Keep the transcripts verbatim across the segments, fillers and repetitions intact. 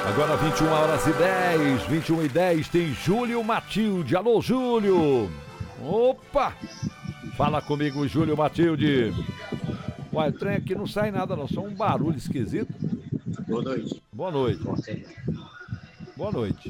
Agora vinte e uma horas e dez, vinte e uma e dez, tem Júlio Matilde. Alô, Júlio. Opa! Fala comigo, Júlio Matilde. Uai, o trem aqui não sai nada não, só um barulho esquisito. Boa noite. Boa noite. Boa noite.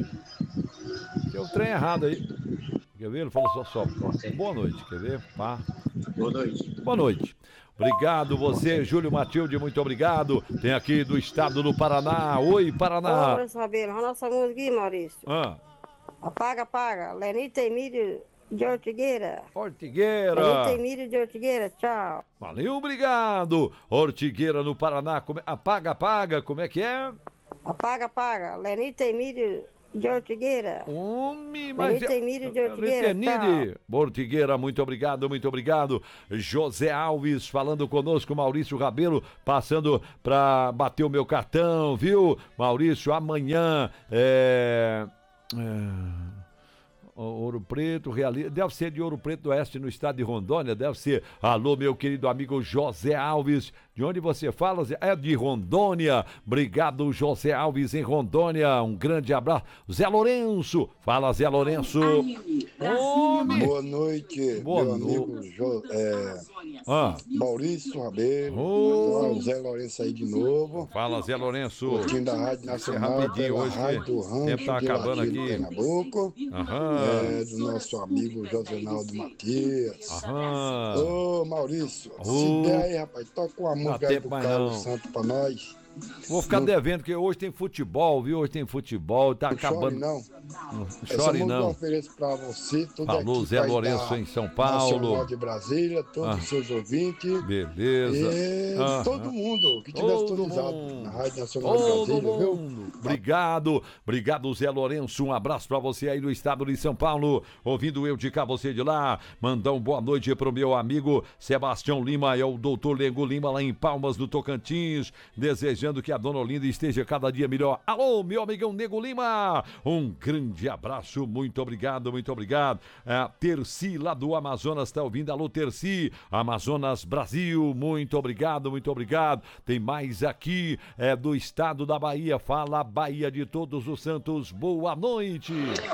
Tem um trem errado aí. Quer ver? Ele falou só só. Boa noite, quer ver? Pá. Boa noite. Boa noite. Obrigado você, Júlio Matilde, muito obrigado. Tem aqui do estado do Paraná. Oi, Paraná. Ô, Maurício Rabelo, olha a nossa música aqui, Maurício. Ah. Apaga, apaga. Lenita Emílio de Ortigueira. Ortigueira. Lenita Emílio de Ortigueira, tchau. Valeu, obrigado. Ortigueira no Paraná. Como é? Apaga, apaga, como é que é? Apaga, apaga. Lenita Emílio de Ortigueira. Homem, mas... Lenita Emílio de Ortigueira, tchau. Ortigueira, muito obrigado, muito obrigado. José Alves falando conosco, Maurício Rabelo, passando pra bater o meu cartão, viu? Maurício, amanhã é... é... Ouro Preto, reali... deve ser de Ouro Preto do Oeste, no estado de Rondônia, deve ser. Alô, meu querido amigo José Alves, de onde você fala? É de Rondônia. Obrigado, José Alves, em Rondônia, um grande abraço. Zé Lourenço, fala Zé Lourenço. Homem. Boa noite, Boa meu no... amigo jo... é... ah. Maurício Rabelo, oh. o Zé Lourenço aí de novo. Fala, Zé Lourenço. Curtindo a Rádio Nacional, é rapidinho hoje, Rádio do Rancho, tempo tá acabando aqui. Pernambuco. Aham. É, do nosso amigo Josenaldo Matias. Aham. Ô, Maurício, oh. se der aí, rapaz, toca uma música aí do Carlos não. Santos pra nós. Vou ficar não. devendo, porque hoje tem futebol, viu? Hoje tem futebol, tá não acabando. Chore não. Não Essa chore não. Eu ofereço pra você, tudo Falou aqui Zé Lourenço em São Paulo. Nacional de Brasília, todos ah. os seus ouvintes. Beleza. E ah. todo mundo que tiver sintonizado na Rádio Nacional todo de Brasília, mundo. viu? Obrigado, obrigado Zé Lourenço, um abraço pra você aí no estado de São Paulo, ouvindo eu de cá, você de lá. Mandar um boa noite pro meu amigo Sebastião Lima, é o doutor Lengo Lima lá em Palmas do Tocantins, desejando que a dona Olinda esteja cada dia melhor. Alô, meu amigão Nego Lima, um grande abraço, muito obrigado, muito obrigado. A Terci lá do Amazonas tá ouvindo, alô Terci, Amazonas Brasil, muito obrigado, muito obrigado. Tem mais aqui, é do estado da Bahia, fala Bahia de Todos os Santos, boa noite.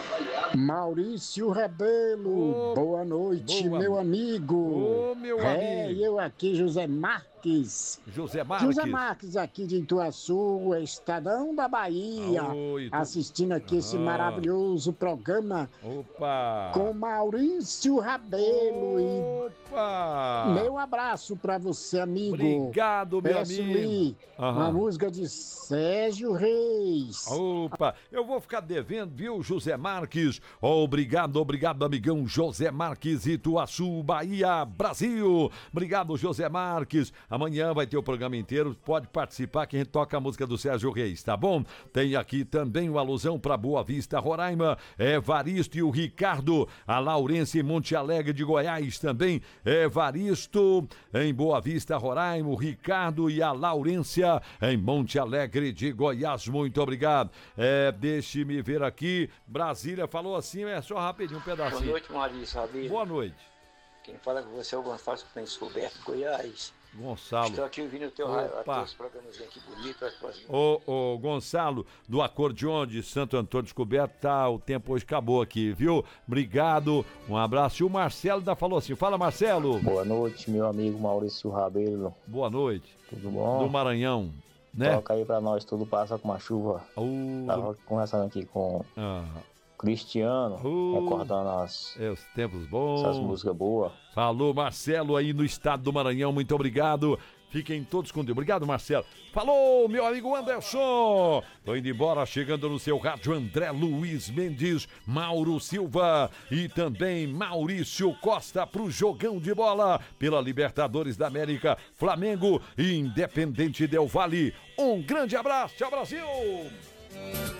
Maurício Rabelo, oh, boa noite, boa. meu amigo. Ô, oh, meu é, amigo. eu aqui, José Marques. José Marques. José Marques, aqui de Ituaçu, Estadão da Bahia. Oh, tu... Assistindo aqui ah. esse maravilhoso programa. Opa! Com Maurício Rabelo. Opa! E meu abraço pra você, amigo. Obrigado, meu Peço amigo. Uma música de Sérgio Reis. Opa! Eu vou ficar devendo, viu, José Marques? Obrigado, obrigado, amigão José Marques, Ituaçu, Bahia, Brasil. Obrigado, José Marques. Amanhã vai ter o programa inteiro, pode participar que a gente toca a música do Sérgio Reis, tá bom? Tem aqui também uma alusão para Boa Vista, Roraima, Evaristo e o Ricardo, a Laurência em Monte Alegre de Goiás também, Evaristo em Boa Vista, Roraima, o Ricardo e a Laurência em Monte Alegre de Goiás, muito obrigado. É, deixe-me ver aqui, Brasília falou assim, é só rapidinho, um pedacinho. Boa noite, Maurício Rabelo. Boa noite. Quem fala com você é o Gonçalo, que está em Descoberto, Goiás. Gonçalo. Estou aqui ouvindo o teu os programas aqui bonitos. Ô, ô, Gonçalo, do acordeon de Santo Antônio Descoberto, tá, o tempo hoje acabou aqui, viu? Obrigado, um abraço. E o Marcelo ainda falou assim, fala Marcelo. Boa noite, meu amigo Maurício Rabelo. Boa noite. Tudo bom? Do Maranhão, né? Toca aí pra nós, tudo passa com uma chuva. Uh... Tava conversando aqui com... Ah. Cristiano, uh, recordando as, é, os tempos bons. Essas músicas boas. Falou, Marcelo, aí no estado do Maranhão, muito obrigado. Fiquem todos com Deus. Obrigado, Marcelo. Falou, meu amigo Anderson. Tô indo embora, chegando no seu rádio, André Luiz Mendes, Mauro Silva e também Maurício Costa pro jogão de bola pela Libertadores da América, Flamengo e Independente Del Valle. Um grande abraço, tchau, Brasil!